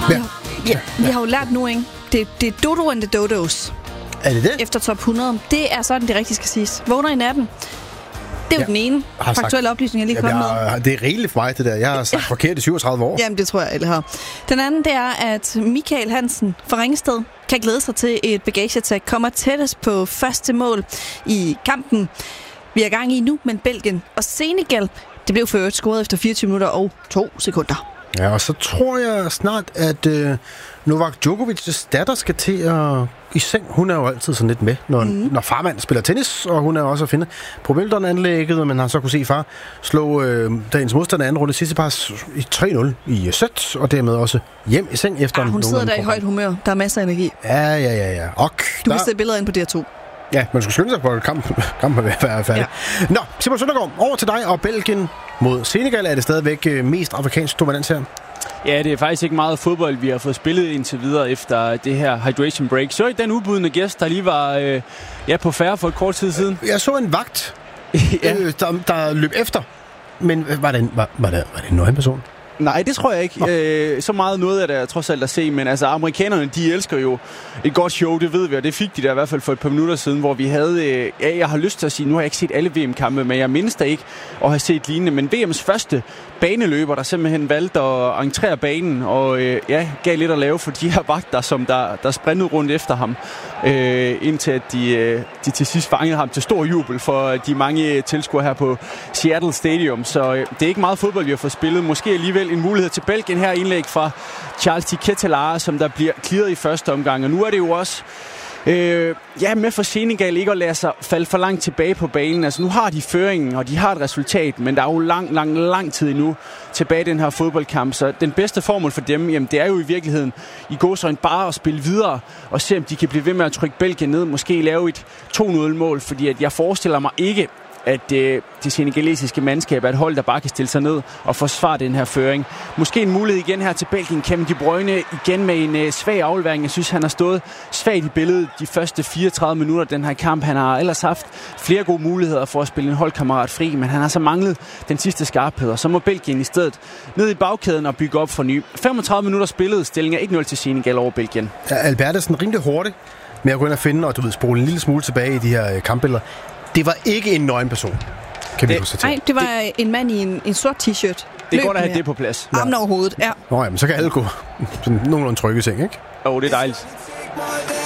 Vi har jo lært nu, ikke? Det er Dodo and the Dodos. Er det det? Efter top 100. Det er sådan, det rigtigt skal siges. Vågner i natten. Det er jo den ene faktuelle oplysning, jeg lige kom med. Det er rigeligt for mig, det der. Jeg har sagt forkert i 37 år. Jamen, det tror jeg, alle har. Den anden, det er, at Michael Hansen fra Ringsted kan glæde sig til et bagagetag. Kommer tættest på første mål i kampen. Vi er gang i nu, men Belgien og Senegal, det blev ført scoret efter 24 minutter og 2 sekunder. Ja, og så tror jeg snart, at Novak Djokovic's datter skal til at i seng. Hun er jo altid sådan lidt med, når farmand spiller tennis, og hun er også at finde på Wimbledon-anlægget, og man har så kunne se far slå dagens modstander anden runde sidste pas i 3-0 i sæt, og dermed også hjem i seng efter hun sidder der i højt humør. Der er masser af energi. Ja. Og du kan se billeder ind på DR2. Ja, man skulle skynde sig på kampen at være færdig. Ja. Nå, Simon Søndergaard, over til dig og Belgien mod Senegal. Er det stadigvæk mest afrikansk dominans her? Ja, det er faktisk ikke meget fodbold, vi har fået spillet indtil videre efter det her hydration break. Så i den udbudende gæst, der lige var på færre for et kort tid siden. Jeg så en vagt, der løb efter. Men var det en nøgen person? Nej, det tror jeg ikke. Så meget noget af det er trods alt at se, men altså amerikanerne, de elsker jo et godt show, det ved vi, og det fik de der i hvert fald for et par minutter siden, hvor vi havde, jeg har lyst til at sige, nu har jeg ikke set alle VM-kampe, men jeg mindes da ikke at have set lignende, men VM's første baneløber, der simpelthen valgte at entrere banen, og gav lidt at lave for de her vagter, som der sprintede rundt efter ham, indtil at de til sidst fangede ham til stor jubel for de mange tilskuere her på Seattle Stadium, så det er ikke meget fodbold, vi har fået spillet, måske alligevel en mulighed til Belgien her, indlæg fra Charles Tiketelara, som der bliver clearet i første omgang. Og nu er det jo også med for Senegal ikke at lade sig falde for langt tilbage på banen. Altså nu har de føringen, og de har et resultat, men der er jo lang tid endnu tilbage i den her fodboldkamp. Så den bedste formel for dem, jamen, det er jo i virkeligheden i gåseøjne bare at spille videre og se, om de kan blive ved med at trykke Belgien ned. Måske lave et 2-0-mål, fordi at jeg forestiller mig ikke, at det senegalesiske mandskab er et hold, der bare kan stille sig ned og forsvare den her føring. Måske en mulighed igen her til Belgien. Kevin De Bruyne igen med en svag aflevering. Jeg synes, han har stået svagt i billedet de første 34 minutter den her kamp. Han har ellers haft flere gode muligheder for at spille en holdkammerat fri, men han har så manglet den sidste skarphed, og så må Belgien i stedet ned i bagkæden og bygge op for ny. 35 minutter spillet, stilling er 1-0 til Senegal over Belgien. Ja, Albert er sådan rimelig hurtigt med at gå ind og finde, og spole en lille smule tilbage i de her kampbilleder. Det var ikke en nøgen person, kan vi konstatere. Nej, det var en mand i en sort t-shirt. Det er godt at have det på plads. Armen over hovedet, ja. Nå, jamen, så kan alle gå sådan nogenlunde trygge ting, ikke? Det er dejligt.